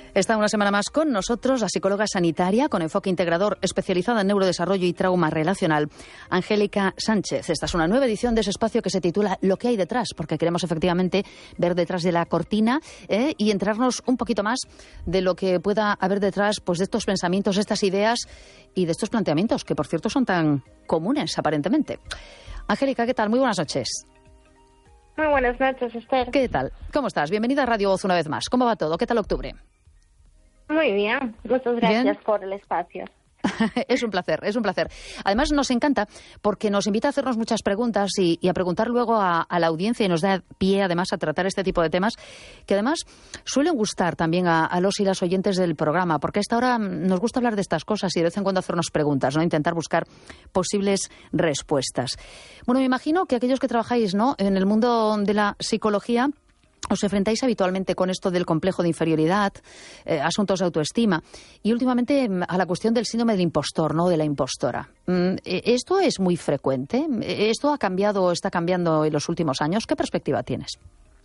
Está una semana más con nosotros la psicóloga sanitaria con enfoque integrador especializada en neurodesarrollo y trauma relacional, Angélica Sánchez. Esta es una nueva edición de ese espacio que se titula Lo que hay detrás, porque queremos efectivamente ver detrás de la cortina y enterarnos un poquito más de lo que pueda haber detrás pues, de estos pensamientos, de estas ideas y de estos planteamientos, que por cierto son tan comunes aparentemente. Angélica, ¿qué tal? Muy buenas noches. Muy buenas noches, Esther. ¿Qué tal? ¿Cómo estás? Bienvenida a Radio Voz una vez más. ¿Cómo va todo? ¿Qué tal octubre? Muy bien, muchas gracias ¿Bien? por el espacio. Es un placer, es un placer. Además nos encanta porque nos invita a hacernos muchas preguntas y a preguntar luego a la audiencia y nos da pie además a tratar este tipo de temas que además suelen gustar también a los y las oyentes del programa, porque a esta hora nos gusta hablar de estas cosas y de vez en cuando hacernos preguntas, ¿no? Intentar buscar posibles respuestas. Bueno, me imagino que aquellos que trabajáis, ¿no?, en el mundo de la psicología os enfrentáis habitualmente con esto del complejo de inferioridad, asuntos de autoestima y últimamente a la cuestión del síndrome del impostor, ¿no?, de la impostora. ¿Esto es muy frecuente? ¿Esto ha cambiado o está cambiando en los últimos años? ¿Qué perspectiva tienes?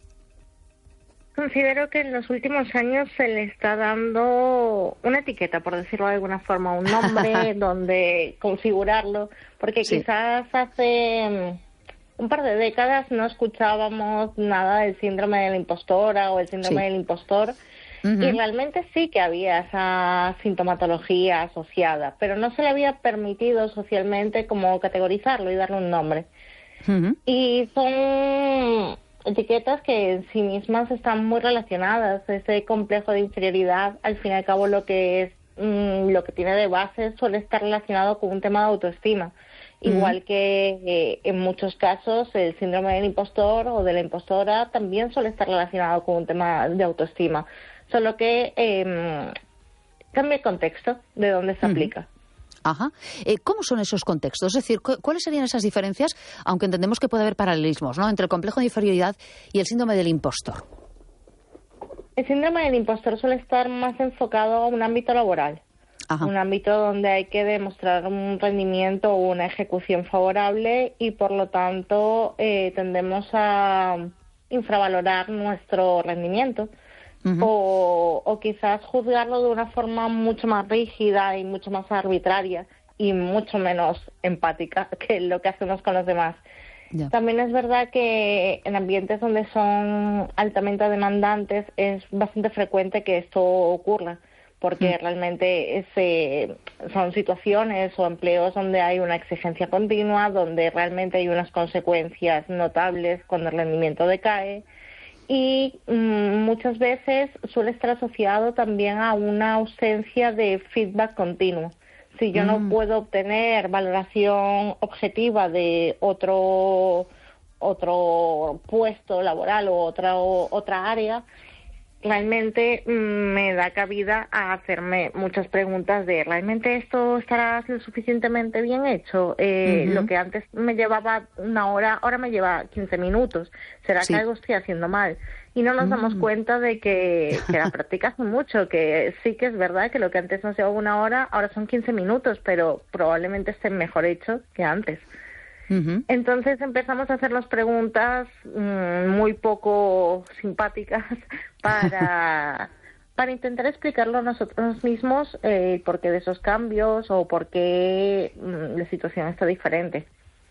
Considero que en los últimos años se le está dando una etiqueta, por decirlo de alguna forma, un nombre donde configurarlo, porque sí, quizás hace un par de décadas no escuchábamos nada del síndrome de la impostora o el síndrome del impostor, y realmente sí que había esa sintomatología asociada, pero no se le había permitido socialmente como categorizarlo y darle un nombre. Y son etiquetas que en sí mismas están muy relacionadas. Ese complejo de inferioridad, al fin y al cabo, lo que tiene de base suele estar relacionado con un tema de autoestima. Igual que en muchos casos el síndrome del impostor o de la impostora también suele estar relacionado con un tema de autoestima, solo que cambia el contexto de donde se aplica. Ajá. ¿Cómo son esos contextos? Es decir, ¿cuáles serían esas diferencias, aunque entendemos que puede haber paralelismos, ¿no?, entre el complejo de inferioridad y el síndrome del impostor? El síndrome del impostor suele estar más enfocado a un ámbito laboral. Ajá. Un ámbito donde hay que demostrar un rendimiento o una ejecución favorable y, por lo tanto, tendemos a infravalorar nuestro rendimiento o quizás juzgarlo de una forma mucho más rígida y mucho más arbitraria y mucho menos empática que lo que hacemos con los demás. Ya. También es verdad que en ambientes donde son altamente demandantes es bastante frecuente que esto ocurra, porque realmente son situaciones o empleos donde hay una exigencia continua, donde realmente hay unas consecuencias notables cuando el rendimiento decae y muchas veces suele estar asociado también a una ausencia de feedback continuo. Si yo no puedo obtener valoración objetiva de otro puesto laboral o otra área, realmente me da cabida a hacerme muchas preguntas de ¿realmente esto estará lo suficientemente bien hecho? Lo que antes me llevaba una hora, ahora me lleva 15 minutos. ¿Será que algo estoy haciendo mal? Y no nos damos cuenta de que la práctica hace mucho, que sí que es verdad que lo que antes nos llevaba una hora, ahora son 15 minutos, pero probablemente esté mejor hecho que antes. Entonces empezamos a hacernos preguntas muy poco simpáticas para intentar explicarlo a nosotros mismos por qué de esos cambios o por qué la situación está diferente.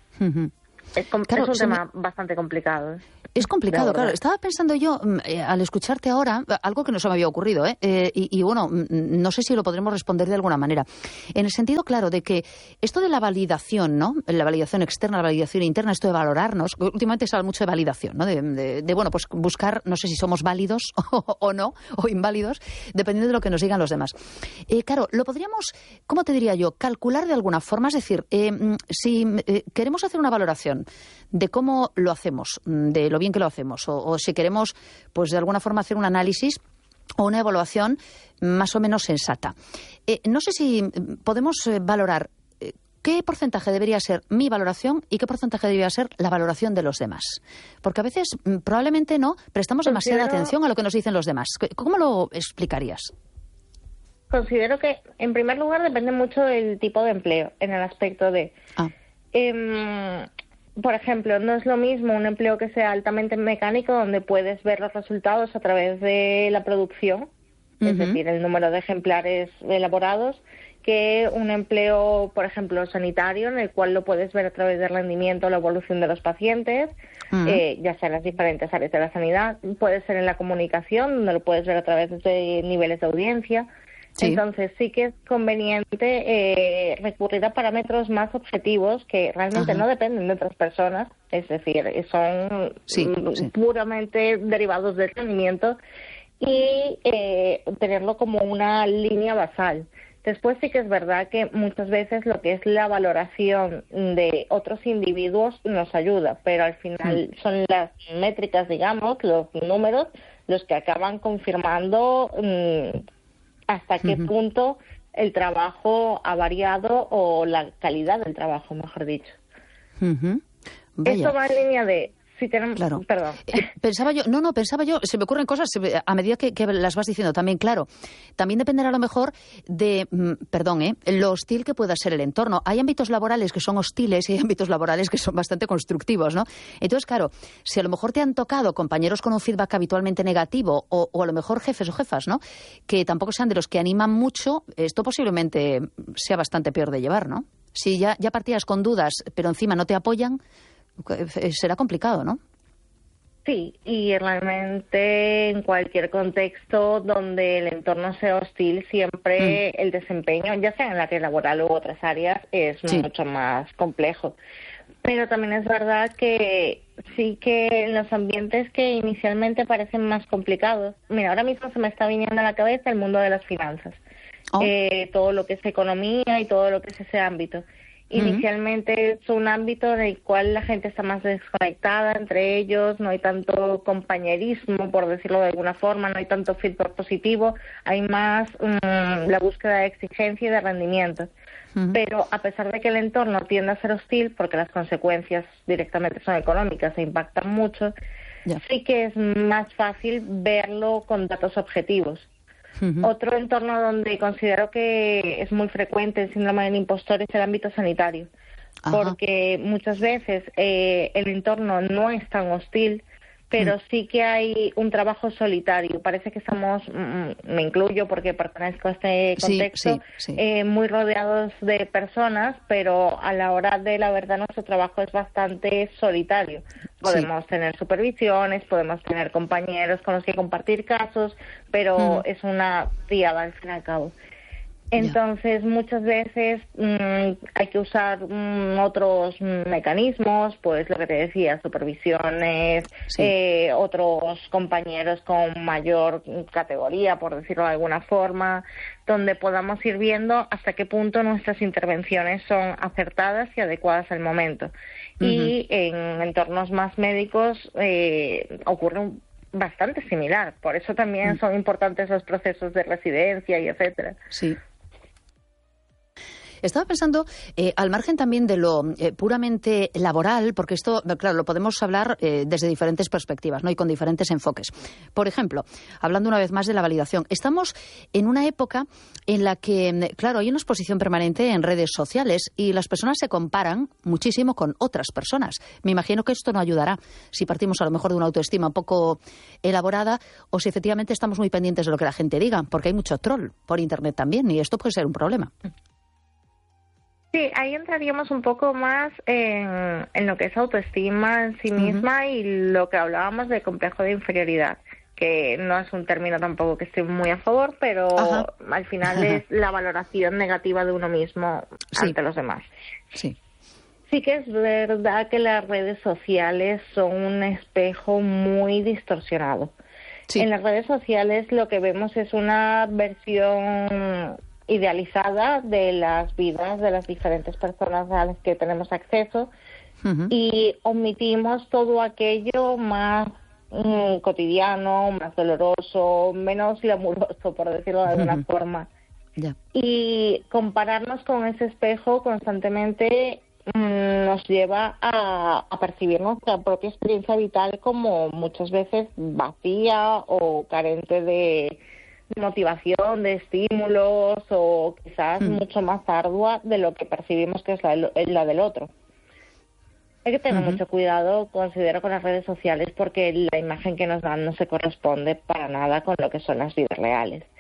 Es un tema bastante complicado. Es complicado, claro. Estaba pensando yo, al escucharte ahora, algo que no se me había ocurrido, y bueno, no sé si lo podremos responder de alguna manera. En el sentido, claro, de que esto de la validación, ¿no?, la validación externa, la validación interna, esto de valorarnos, últimamente se habla mucho de validación, ¿no?, de bueno, pues buscar, no sé si somos válidos o no, o inválidos, dependiendo de lo que nos digan los demás. Claro, lo podríamos, ¿cómo te diría yo?, calcular de alguna forma, es decir, si queremos hacer una valoración de cómo lo hacemos, de lo bien que lo hacemos, o si queremos, pues de alguna forma hacer un análisis o una evaluación más o menos sensata. No sé si podemos valorar qué porcentaje debería ser mi valoración y qué porcentaje debería ser la valoración de los demás. Porque a veces probablemente no prestamos demasiada atención a lo que nos dicen los demás. ¿Cómo lo explicarías? Considero que, en primer lugar, depende mucho del tipo de empleo, en el aspecto de... por ejemplo, no es lo mismo un empleo que sea altamente mecánico, donde puedes ver los resultados a través de la producción, es decir, el número de ejemplares elaborados, que un empleo, por ejemplo, sanitario, en el cual lo puedes ver a través del rendimiento o la evolución de los pacientes, ya sea en las diferentes áreas de la sanidad. Puede ser en la comunicación, donde lo puedes ver a través de niveles de audiencia. Sí. Entonces sí que es conveniente recurrir a parámetros más objetivos que realmente no dependen de otras personas, es decir, son puramente derivados del rendimiento, y tenerlo como una línea basal. Después sí que es verdad que muchas veces lo que es la valoración de otros individuos nos ayuda, pero al final son las métricas, digamos, los números, los que acaban confirmando hasta qué punto el trabajo ha variado, o la calidad del trabajo, mejor dicho. Esto va en línea de... Sí, tenemos... Claro. Perdón. Pensaba yo, se me ocurren cosas a medida que las vas diciendo también, claro. También dependerá a lo mejor de, lo hostil que pueda ser el entorno. Hay ámbitos laborales que son hostiles y hay ámbitos laborales que son bastante constructivos, ¿no? Entonces, claro, si a lo mejor te han tocado compañeros con un feedback habitualmente negativo, o a lo mejor jefes o jefas, ¿no?, que tampoco sean de los que animan mucho, esto posiblemente sea bastante peor de llevar, ¿no? Si ya partías con dudas, pero encima no te apoyan, será complicado, ¿no? Sí, y realmente en cualquier contexto donde el entorno sea hostil, siempre el desempeño, ya sea en el área laboral u otras áreas, es mucho más complejo. Pero también es verdad que sí que en los ambientes que inicialmente parecen más complicados, mira, ahora mismo se me está viniendo a la cabeza el mundo de las finanzas, todo lo que es economía y todo lo que es ese ámbito. Inicialmente es un ámbito en el cual la gente está más desconectada entre ellos, no hay tanto compañerismo, por decirlo de alguna forma, no hay tanto feedback positivo, hay más la búsqueda de exigencia y de rendimiento. Pero a pesar de que el entorno tiende a ser hostil, porque las consecuencias directamente son económicas e impactan mucho, sí que es más fácil verlo con datos objetivos. Otro entorno donde considero que es muy frecuente el síndrome del impostor es el ámbito sanitario, porque muchas veces el entorno no es tan hostil, pero sí que hay un trabajo solitario. Parece que estamos, me incluyo porque pertenezco a este contexto, muy rodeados de personas, pero a la hora de la verdad nuestro trabajo es bastante solitario. Podemos tener supervisiones, podemos tener compañeros con los que compartir casos, pero es una triada al fin y al cabo. Entonces, muchas veces hay que usar otros mecanismos, pues lo que te decía, supervisiones, otros compañeros con mayor categoría, por decirlo de alguna forma, donde podamos ir viendo hasta qué punto nuestras intervenciones son acertadas y adecuadas al momento. Y en entornos más médicos ocurre bastante similar, por eso también son importantes los procesos de residencia y etcétera. Sí. Estaba pensando, al margen también de lo puramente laboral, porque esto, claro, lo podemos hablar desde diferentes perspectivas, ¿no?, y con diferentes enfoques. Por ejemplo, hablando una vez más de la validación, estamos en una época en la que, claro, hay una exposición permanente en redes sociales y las personas se comparan muchísimo con otras personas. Me imagino que esto no ayudará si partimos a lo mejor de una autoestima un poco elaborada, o si efectivamente estamos muy pendientes de lo que la gente diga, porque hay mucho troll por Internet también y esto puede ser un problema. Sí, ahí entraríamos un poco más en lo que es autoestima en sí misma y lo que hablábamos de complejo de inferioridad, que no es un término tampoco que estoy muy a favor, pero al final es la valoración negativa de uno mismo ante los demás. Sí que es verdad que las redes sociales son un espejo muy distorsionado. En las redes sociales lo que vemos es una versión idealizada de las vidas de las diferentes personas a las que tenemos acceso y omitimos todo aquello más cotidiano, más doloroso, menos glamuroso, por decirlo de alguna forma. Y compararnos con ese espejo constantemente nos lleva a percibir nuestra propia experiencia vital como muchas veces vacía o carente de motivación, de estímulos, o quizás mucho más ardua de lo que percibimos que es la del otro. Hay que tener mucho cuidado, considero, con las redes sociales, porque la imagen que nos dan no se corresponde para nada con lo que son las vidas reales.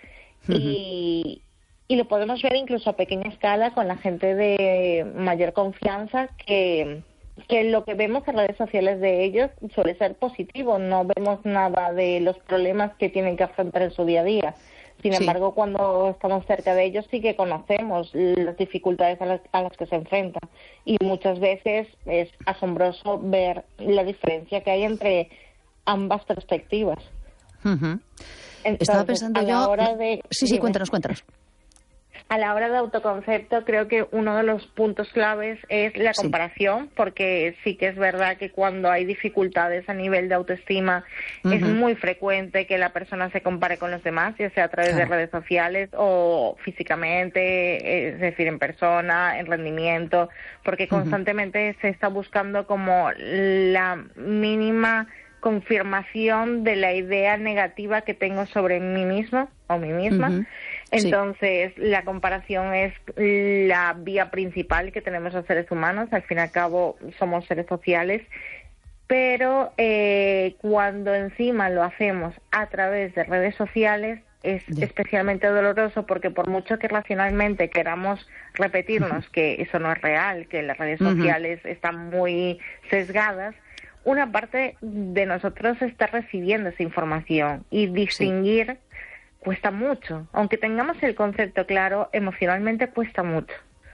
y lo podemos ver incluso a pequeña escala con la gente de mayor confianza que lo que vemos en redes sociales de ellos suele ser positivo, no vemos nada de los problemas que tienen que afrontar en su día a día. Sin embargo, cuando estamos cerca de ellos sí que conocemos las dificultades a las que se enfrentan, y muchas veces es asombroso ver la diferencia que hay entre ambas perspectivas. Entonces, estaba pensando yo... Sí, cuéntanos. A la hora de autoconcepto, creo que uno de los puntos claves es la comparación, porque sí que es verdad que cuando hay dificultades a nivel de autoestima es muy frecuente que la persona se compare con los demás, ya sea a través de redes sociales o físicamente, es decir, en persona, en rendimiento, porque constantemente se está buscando como la mínima confirmación de la idea negativa que tengo sobre mí mismo o mí misma. Entonces, la comparación es la vía principal que tenemos los seres humanos. Al fin y al cabo, somos seres sociales. Pero cuando encima lo hacemos a través de redes sociales, es especialmente doloroso, porque por mucho que racionalmente queramos repetirnos que eso no es real, que las redes sociales están muy sesgadas, una parte de nosotros está recibiendo esa información, y distinguir cuesta mucho. Aunque tengamos el concepto claro, emocionalmente cuesta mucho.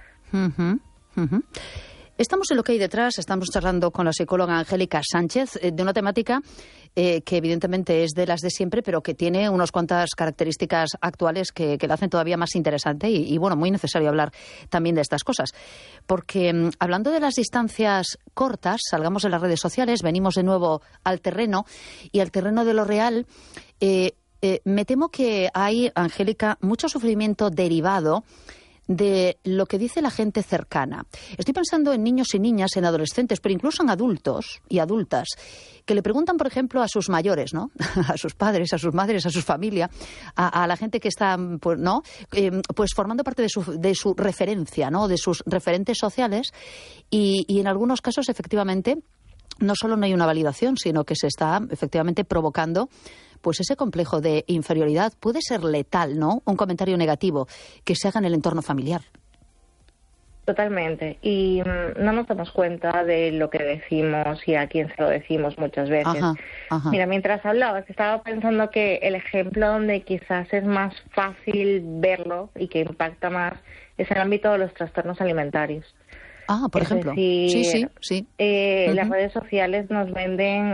Estamos en Lo que hay detrás, estamos charlando con la psicóloga Angélica Sánchez de una temática que evidentemente es de las de siempre, pero que tiene unas cuantas características actuales que la hacen todavía más interesante y bueno, muy necesario hablar también de estas cosas. Porque hablando de las distancias cortas, salgamos de las redes sociales, venimos de nuevo al terreno, y al terreno de lo real. Me temo que hay, Angélica, mucho sufrimiento derivado de lo que dice la gente cercana. Estoy pensando en niños y niñas, en adolescentes, pero incluso en adultos y adultas, que le preguntan, por ejemplo, a sus mayores, ¿no? A sus padres, a sus madres, a su familia, a la gente que está, pues, ¿no? Pues formando parte de su referencia, ¿no? De sus referentes sociales, y en algunos casos, efectivamente, no solo no hay una validación, sino que se está efectivamente provocando pues ese complejo de inferioridad. Puede ser letal, ¿no? Un comentario negativo que se haga en el entorno familiar. Totalmente. Y no nos damos cuenta de lo que decimos y a quién se lo decimos muchas veces. Mira, mientras hablabas, estaba pensando que el ejemplo donde quizás es más fácil verlo y que impacta más es el ámbito de los trastornos alimentarios. Por ejemplo. Decir, sí. Las redes sociales nos venden,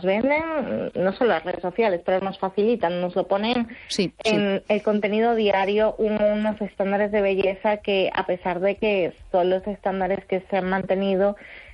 no solo las redes sociales, pero nos facilitan, nos lo ponen en el contenido diario, unos estándares de belleza que, a pesar de que son los estándares que se han mantenido,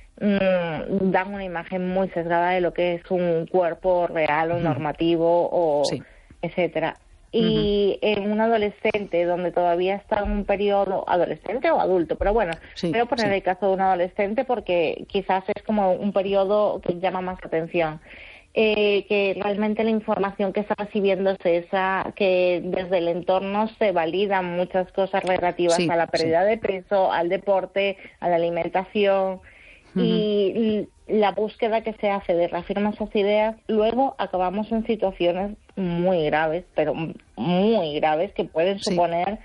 dan una imagen muy sesgada de lo que es un cuerpo real o normativo, o etcétera. Y en un adolescente, donde todavía está en un periodo, adolescente o adulto, pero bueno, voy a poner el caso de un adolescente porque quizás es como un periodo que llama más atención, que realmente la información que está recibiendo es esa, que desde el entorno se validan muchas cosas relativas a la pérdida de peso, al deporte, a la alimentación, y la búsqueda que se hace de reafirmar esas ideas, luego acabamos en situaciones muy graves, pero muy graves, que pueden suponer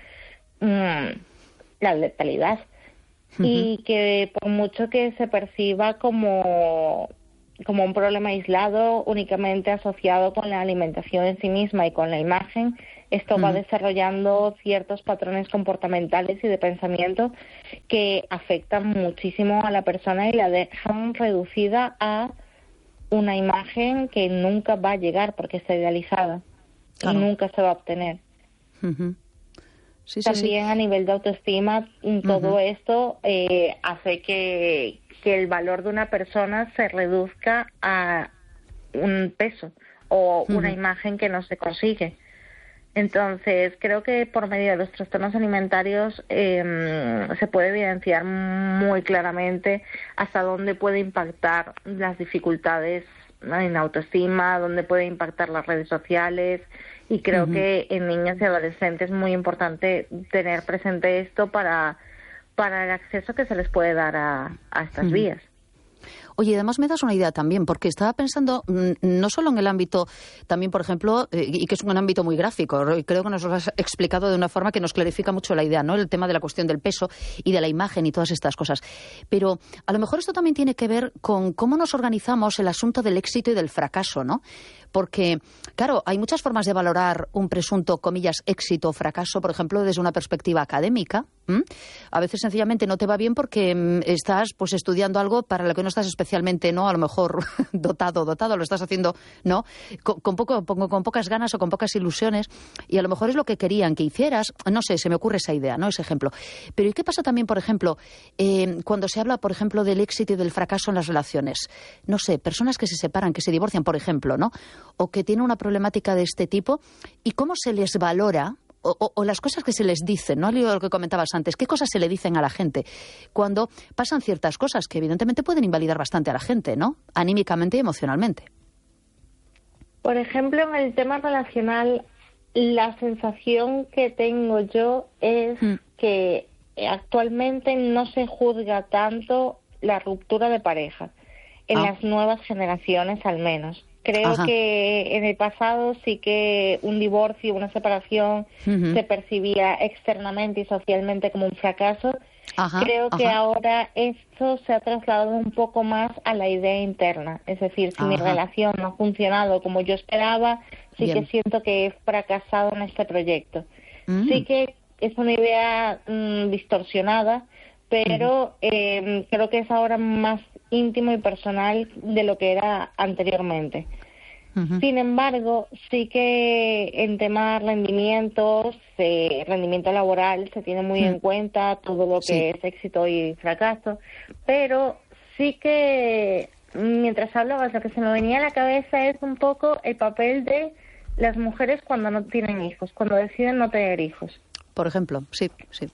la letalidad. Y que por mucho que se perciba como un problema aislado, únicamente asociado con la alimentación en sí misma y con la imagen, esto va desarrollando ciertos patrones comportamentales y de pensamiento que afectan muchísimo a la persona y la dejan reducida a una imagen que nunca va a llegar porque está idealizada y nunca se va a obtener. También a nivel de autoestima, todo esto hace que el valor de una persona se reduzca a un peso o una imagen que no se consigue. Entonces, creo que por medio de los trastornos alimentarios se puede evidenciar muy claramente hasta dónde puede impactar las dificultades en autoestima, dónde puede impactar las redes sociales, y creo que en niños y adolescentes es muy importante tener presente esto para el acceso que se les puede dar a estas vías. Oye, además me das una idea también, porque estaba pensando no solo en el ámbito, también, por ejemplo, y que es un ámbito muy gráfico, creo que nos lo has explicado de una forma que nos clarifica mucho la idea, ¿no? El tema de la cuestión del peso y de la imagen y todas estas cosas. Pero a lo mejor esto también tiene que ver con cómo nos organizamos el asunto del éxito y del fracaso, ¿no? Porque, claro, hay muchas formas de valorar un presunto, comillas, éxito o fracaso, por ejemplo, desde una perspectiva académica. A veces sencillamente no te va bien porque estás pues estudiando algo para lo que no estás especialmente, ¿no? A lo mejor dotado, lo estás haciendo, ¿no? Con pocas ganas o con pocas ilusiones, y a lo mejor es lo que querían que hicieras. No sé, se me ocurre esa idea, ¿no? Ese ejemplo. Pero ¿y qué pasa también, por ejemplo, cuando se habla, por ejemplo, del éxito y del fracaso en las relaciones? No sé, personas que se separan, que se divorcian, por ejemplo, ¿no? O que tienen una problemática de este tipo, y cómo se les valora o las cosas que se les dicen, ¿no? Lo que comentabas antes, ¿qué cosas se le dicen a la gente cuando pasan ciertas cosas que evidentemente pueden invalidar bastante a la gente, ¿no? Anímicamente y emocionalmente. Por ejemplo, en el tema relacional, la sensación que tengo yo es que actualmente no se juzga tanto la ruptura de pareja, en las nuevas generaciones al menos. Creo que en el pasado sí que un divorcio, una separación se percibía externamente y socialmente como un fracaso. Creo que ahora esto se ha trasladado un poco más a la idea interna. Es decir, si mi relación no ha funcionado como yo esperaba, sí que siento que he fracasado en este proyecto. Sí que es una idea distorsionada, pero creo que es ahora más íntimo y personal de lo que era anteriormente. Sin embargo, sí que en temas rendimientos, rendimiento laboral, se tiene muy en cuenta todo lo que es éxito y fracaso, pero sí que mientras hablabas, lo que se me venía a la cabeza es un poco el papel de las mujeres cuando no tienen hijos, cuando deciden no tener hijos. Por ejemplo, sí.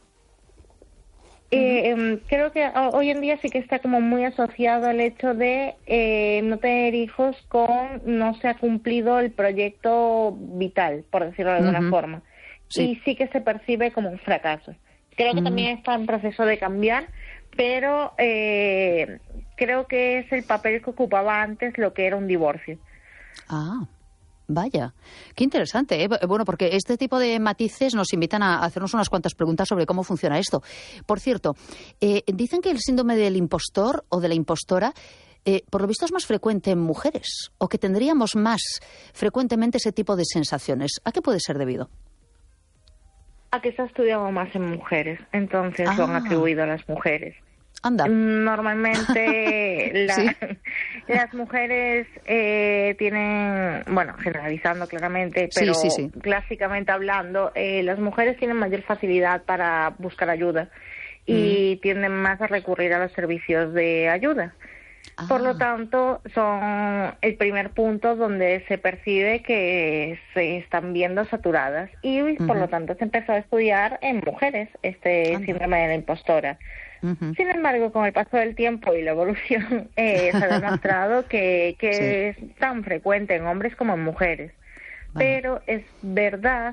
Creo que hoy en día sí que está como muy asociado el hecho de no tener hijos con no se ha cumplido el proyecto vital, por decirlo de alguna forma. Y sí que se percibe como un fracaso. Creo que también está en proceso de cambiar, pero creo que es el papel que ocupaba antes lo que era un divorcio. Vaya, qué interesante, ¿eh? Bueno, porque este tipo de matices nos invitan a hacernos unas cuantas preguntas sobre cómo funciona esto. Por cierto, dicen que el síndrome del impostor o de la impostora, por lo visto es más frecuente en mujeres, o que tendríamos más frecuentemente ese tipo de sensaciones. ¿A qué puede ser debido? A que se ha estudiado más en mujeres, entonces lo han atribuido a las mujeres. Anda. Normalmente las mujeres tienen, bueno, generalizando claramente, pero clásicamente hablando, las mujeres tienen mayor facilidad para buscar ayuda y tienden más a recurrir a los servicios de ayuda. Por lo tanto, son el primer punto donde se percibe que se están viendo saturadas y por lo tanto se empezó a estudiar en mujeres este síndrome de la impostora. Sin embargo, con el paso del tiempo y la evolución se ha demostrado que es tan frecuente en hombres como en mujeres. Pero es verdad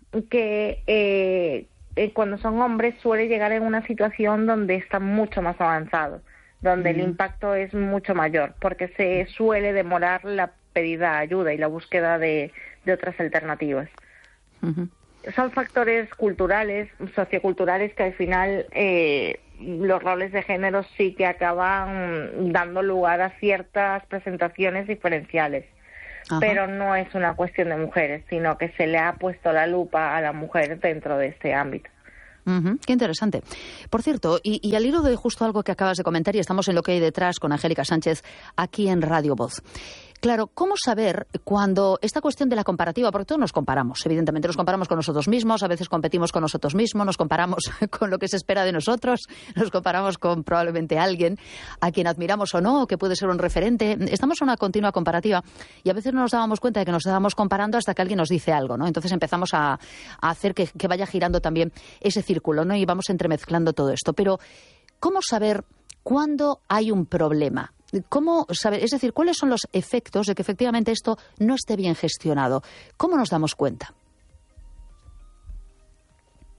que cuando son hombres suele llegar en una situación donde está mucho más avanzado, donde el impacto es mucho mayor, porque se suele demorar la pedida de ayuda y la búsqueda de otras alternativas. Son factores culturales, socioculturales, que al final los roles de género sí que acaban dando lugar a ciertas presentaciones diferenciales. Pero no es una cuestión de mujeres, sino que se le ha puesto la lupa a la mujer dentro de este ámbito. Qué interesante. Por cierto, y al hilo de justo algo que acabas de comentar, y estamos en Lo que hay detrás con Angélica Sánchez aquí en Radio Voz. Claro, ¿cómo saber cuando esta cuestión de la comparativa, porque todos nos comparamos, evidentemente nos comparamos con nosotros mismos, a veces competimos con nosotros mismos, nos comparamos con lo que se espera de nosotros, nos comparamos con probablemente alguien a quien admiramos o no, que puede ser un referente, estamos en una continua comparativa y a veces no nos dábamos cuenta de que nos estábamos comparando hasta que alguien nos dice algo, ¿no? Entonces empezamos a hacer que vaya girando también ese círculo, ¿no? Y vamos entremezclando todo esto. Pero, ¿cómo saber cuándo hay un problema? ¿Cómo saber? Es decir, ¿cuáles son los efectos de que efectivamente esto no esté bien gestionado? ¿Cómo nos damos cuenta?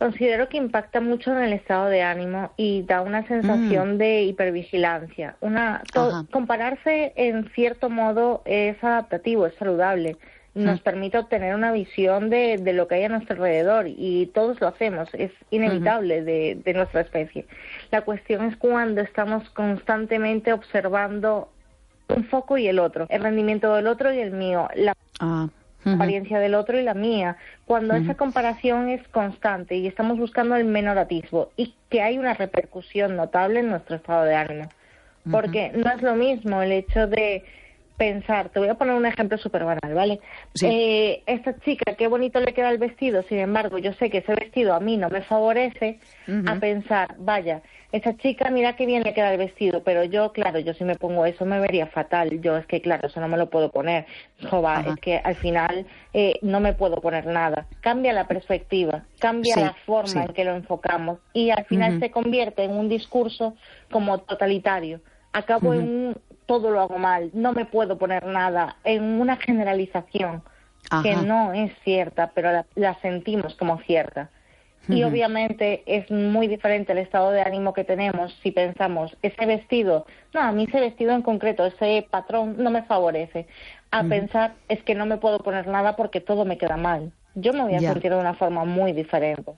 Considero que impacta mucho en el estado de ánimo y da una sensación de hipervigilancia. Compararse en cierto modo es adaptativo, es saludable. Nos permite obtener una visión de lo que hay a nuestro alrededor y todos lo hacemos, es inevitable de nuestra especie. La cuestión es cuando estamos constantemente observando un foco y el otro, el rendimiento del otro y el mío, la apariencia del otro y la mía, cuando esa comparación es constante y estamos buscando el menor atisbo y que hay una repercusión notable en nuestro estado de ánimo. Porque no es lo mismo el hecho de pensar, te voy a poner un ejemplo súper banal, ¿vale? Sí. Esta chica, qué bonito le queda el vestido, sin embargo, yo sé que ese vestido a mí no me favorece, a pensar, vaya, esa chica, mira qué bien le queda el vestido, pero yo, claro, yo si me pongo eso me vería fatal, yo es que, claro, eso no me lo puedo poner, jova, es que al final no me puedo poner nada. Cambia la perspectiva, cambia la forma en que lo enfocamos y al final se convierte en un discurso como totalitario. Acabo en todo lo hago mal, no me puedo poner nada, en una generalización que no es cierta, pero la sentimos como cierta. Y obviamente es muy diferente el estado de ánimo que tenemos si pensamos, ese vestido, no, a mí ese vestido en concreto, ese patrón no me favorece, a pensar, es que no me puedo poner nada porque todo me queda mal. Yo me voy a sentir de una forma muy diferente.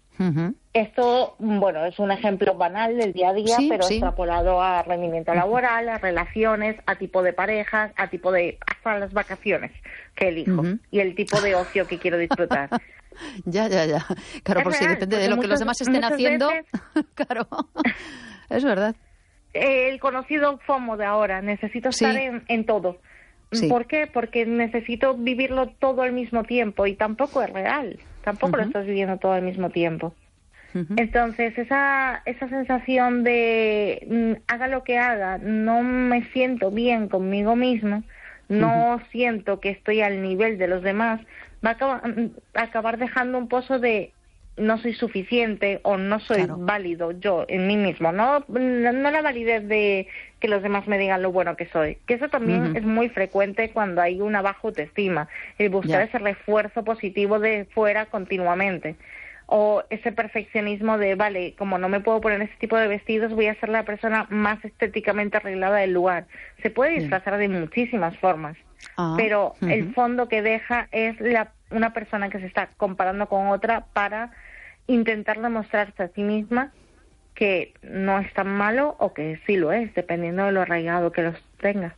Esto, bueno, es un ejemplo banal del día a día, pero extrapolado a rendimiento laboral, a relaciones, a tipo de parejas, a tipo de, hasta las vacaciones que elijo y el tipo de ocio que quiero disfrutar. Ya. Claro, por si depende de lo que los demás estén haciendo. Claro, es verdad. El conocido FOMO de ahora, necesito estar en todo. ¿Por qué? Porque necesito vivirlo todo al mismo tiempo y tampoco es real, tampoco lo estás viviendo todo al mismo tiempo. Entonces, esa sensación de haga lo que haga, no me siento bien conmigo mismo, no siento que estoy al nivel de los demás, va a acabar dejando un pozo de no soy suficiente o no soy válido yo en mí mismo, no la validez de que los demás me digan lo bueno que soy, que eso también es muy frecuente cuando hay una baja autoestima, el buscar ese refuerzo positivo de fuera continuamente, o ese perfeccionismo de, vale, como no me puedo poner ese tipo de vestidos, voy a ser la persona más estéticamente arreglada del lugar. Se puede disfrazar de muchísimas formas, pero el fondo que deja es una persona que se está comparando con otra para intentar demostrarse a sí misma que no es tan malo o que sí lo es, dependiendo de lo arraigado que los tenga.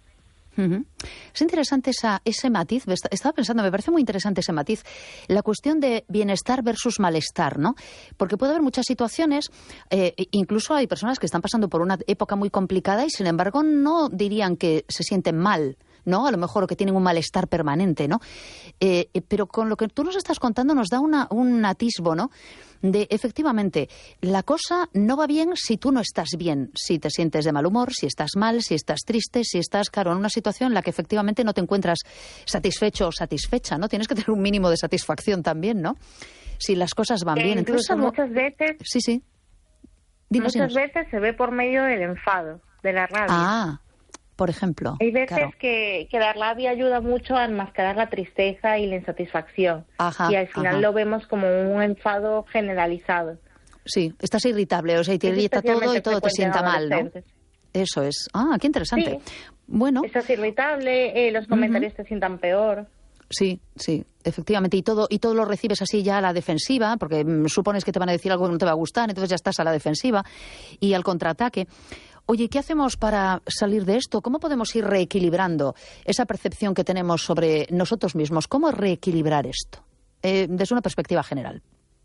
Es interesante ese matiz, estaba pensando, me parece muy interesante ese matiz, la cuestión de bienestar versus malestar, ¿no? Porque puede haber muchas situaciones, incluso hay personas que están pasando por una época muy complicada y sin embargo no dirían que se sienten mal, ¿no? A lo mejor, o que tienen un malestar permanente, ¿no? Pero con lo que tú nos estás contando nos da un atisbo, ¿no? De, efectivamente, la cosa no va bien si tú no estás bien, si te sientes de mal humor, si estás mal, si estás triste, si estás, claro, en una situación en la que efectivamente no te encuentras satisfecho o satisfecha, ¿no? Tienes que tener un mínimo de satisfacción también, ¿no? Si las cosas van bien. Entonces, muchas veces... Sí. Muchas veces se ve por medio del enfado, de la rabia. Por ejemplo. Hay veces que la rabia ayuda mucho a enmascarar la tristeza y la insatisfacción. Y al final lo vemos como un enfado generalizado. Sí, estás irritable, o sea, y te irrita todo y todo te sienta mal, ¿no? Eso es. Qué interesante. Sí. Bueno. Estás irritable, los comentarios te sientan peor. Sí, efectivamente. Y todo lo recibes así ya a la defensiva, porque supones que te van a decir algo que no te va a gustar, entonces ya estás a la defensiva y al contraataque. Oye, ¿qué hacemos para salir de esto? ¿Cómo podemos ir reequilibrando esa percepción que tenemos sobre nosotros mismos? ¿Cómo reequilibrar esto? Desde una perspectiva general.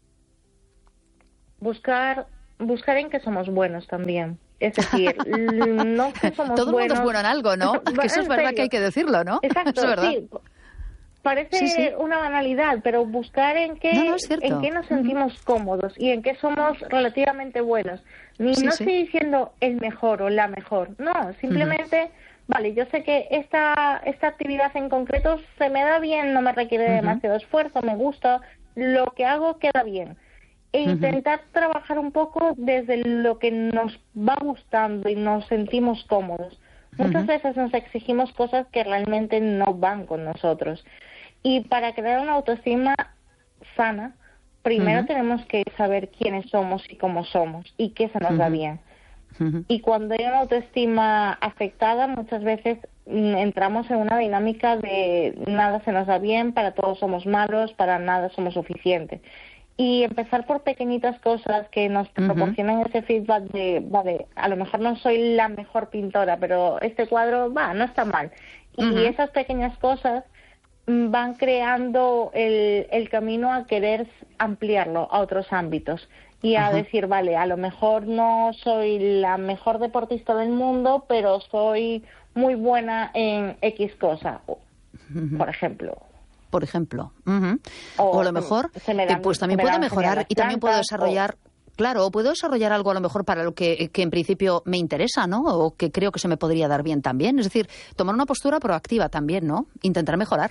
Buscar en que somos buenos también. Es decir, no que somos todo el mundo es bueno en algo, ¿no? Que eso es verdad que hay que decirlo, ¿no? Exacto, eso es verdad. Sí. Parece una banalidad, pero buscar en qué nos sentimos cómodos y en qué somos relativamente buenos. No estoy diciendo el mejor o la mejor, no, simplemente, vale, yo sé que esta actividad en concreto se me da bien, no me requiere demasiado esfuerzo, me gusta, lo que hago queda bien. E intentar trabajar un poco desde lo que nos va gustando y nos sentimos cómodos. Muchas veces nos exigimos cosas que realmente no van con nosotros. Y para crear una autoestima sana, primero tenemos que saber quiénes somos y cómo somos y qué se nos da bien. Y cuando hay una autoestima afectada, muchas veces entramos en una dinámica de nada se nos da bien, para todos somos malos, para nada somos suficientes. Y empezar por pequeñitas cosas que nos proporcionen ese feedback de, vale, a lo mejor no soy la mejor pintora, pero este cuadro, no está mal. Y esas pequeñas cosas van creando el camino a querer ampliarlo a otros ámbitos y a decir, vale, a lo mejor no soy la mejor deportista del mundo, pero soy muy buena en X cosa, por ejemplo. O a lo mejor, pues también puedo mejorar y también puedo desarrollar... Claro, puedo desarrollar algo a lo mejor para lo que en principio me interesa, ¿no? O que creo que se me podría dar bien también. Es decir, tomar una postura proactiva también, ¿no? Intentar mejorar.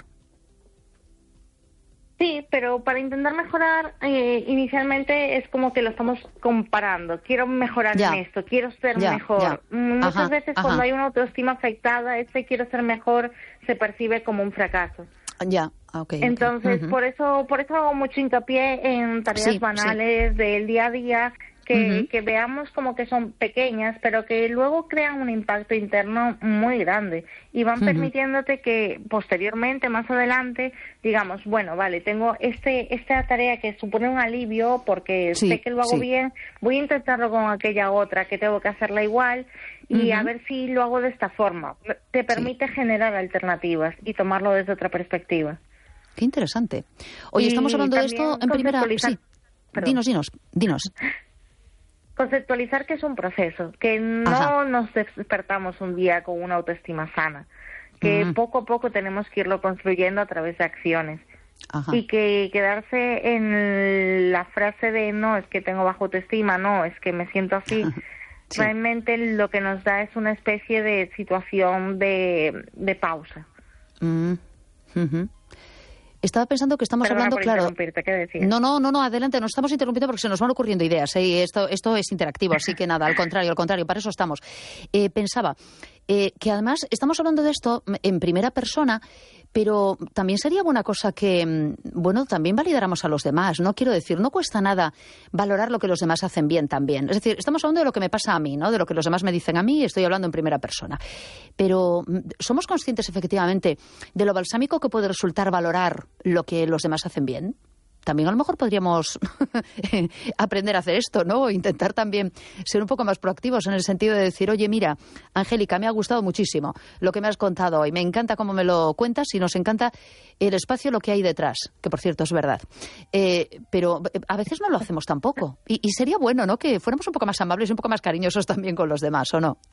Sí, pero para intentar mejorar, inicialmente es como que lo estamos comparando. Quiero mejorar en esto, quiero ser mejor. Muchas veces cuando hay una autoestima afectada, quiero ser mejor se percibe como un fracaso. Entonces, por eso hago mucho hincapié en tareas banales del día a día, que veamos como que son pequeñas, pero que luego crean un impacto interno muy grande y van permitiéndote que posteriormente, más adelante, digamos, bueno, vale, tengo esta tarea que supone un alivio porque sé que lo hago bien, voy a intentarlo con aquella otra que tengo que hacerla igual y a ver si lo hago de esta forma. Te permite generar alternativas y tomarlo desde otra perspectiva. Qué interesante. Oye, estamos hablando de esto en primera... Sí, dinos. Conceptualizar que es un proceso, que no nos despertamos un día con una autoestima sana, que poco a poco tenemos que irlo construyendo a través de acciones. Y que quedarse en la frase de no, es que tengo baja autoestima, no, es que me siento así, realmente lo que nos da es una especie de situación de pausa. Estaba pensando que estamos hablando, claro... ¿Qué decías? No, adelante, nos estamos interrumpiendo porque se nos van ocurriendo ideas, y esto es interactivo, así que nada, al contrario, para eso estamos. Pensaba que además estamos hablando de esto en primera persona, pero también sería buena cosa que, también validáramos a los demás, ¿no? Quiero decir, no cuesta nada valorar lo que los demás hacen bien también. Es decir, estamos hablando de lo que me pasa a mí, ¿no? De lo que los demás me dicen a mí, y estoy hablando en primera persona. Pero ¿somos conscientes efectivamente de lo balsámico que puede resultar valorar lo que los demás hacen bien? También a lo mejor podríamos aprender a hacer esto, ¿no? O intentar también ser un poco más proactivos en el sentido de decir, oye, mira, Angélica, me ha gustado muchísimo lo que me has contado hoy. Me encanta cómo me lo cuentas y nos encanta el espacio, lo que hay detrás, que por cierto es verdad. Pero a veces no lo hacemos tampoco. Y sería bueno, ¿no? Que fuéramos un poco más amables y un poco más cariñosos también con los demás, ¿o no?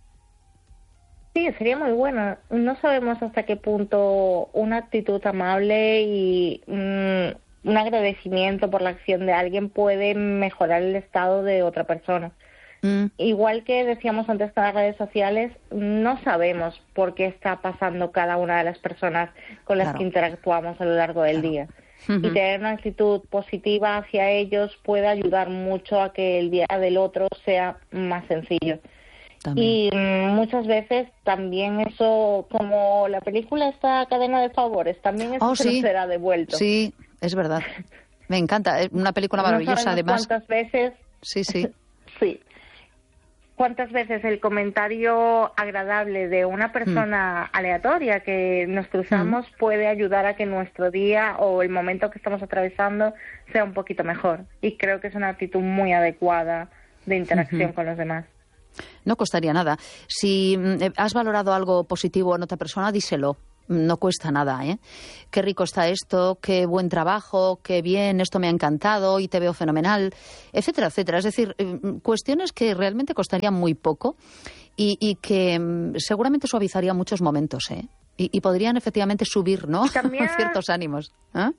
Sí, sería muy bueno. No sabemos hasta qué punto una actitud amable y... un agradecimiento por la acción de alguien puede mejorar el estado de otra persona. Igual que decíamos antes con las redes sociales, no sabemos por qué está pasando cada una de las personas con las que interactuamos a lo largo del día. Y tener una actitud positiva hacia ellos puede ayudar mucho a que el día del otro sea más sencillo. Y muchas veces también eso, como la película esta Cadena de Favores, también eso se nos será devuelto. Sí, es verdad. Me encanta. Es una película maravillosa, además. ¿Cuántas veces? Sí. Sí. ¿Cuántas veces el comentario agradable de una persona aleatoria que nos cruzamos puede ayudar a que nuestro día o el momento que estamos atravesando sea un poquito mejor? Y creo que es una actitud muy adecuada de interacción con los demás. No costaría nada. Si has valorado algo positivo en otra persona, díselo. No cuesta nada, ¿eh? Qué rico está esto, qué buen trabajo, qué bien, esto me ha encantado y te veo fenomenal, etcétera, etcétera. Es decir, cuestiones que realmente costarían muy poco y que seguramente suavizarían muchos momentos, ¿eh? Y podrían efectivamente subir, ¿no? También... ciertos ánimos.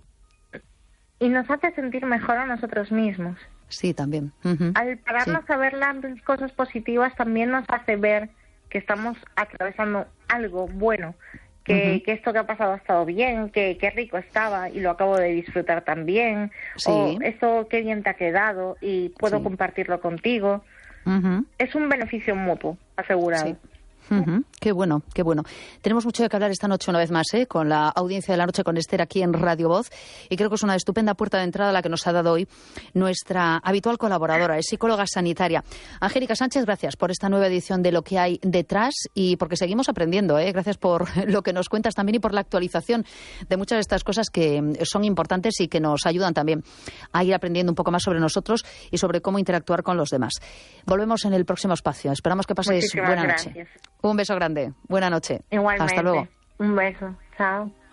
Y nos hace sentir mejor a nosotros mismos. Sí, también. Al pararnos a ver las cosas positivas, también nos hace ver que estamos atravesando algo bueno, que esto que ha pasado ha estado bien, que qué rico estaba y lo acabo de disfrutar también, o esto qué bien te ha quedado y puedo compartirlo contigo. Es un beneficio mutuo, asegurado. Sí. Qué bueno, qué bueno. Tenemos mucho de qué hablar esta noche una vez más, con la audiencia de la noche con Esther aquí en Radio Voz, y creo que es una estupenda puerta de entrada la que nos ha dado hoy nuestra habitual colaboradora, es psicóloga sanitaria. Angélica Sánchez, gracias por esta nueva edición de Lo que hay detrás y porque seguimos aprendiendo, gracias por lo que nos cuentas también y por la actualización de muchas de estas cosas que son importantes y que nos ayudan también a ir aprendiendo un poco más sobre nosotros y sobre cómo interactuar con los demás. Volvemos en el próximo espacio. Esperamos que paséis buena noche. Un beso grande. Buena noche. Igualmente. Hasta luego. Un beso. Chao.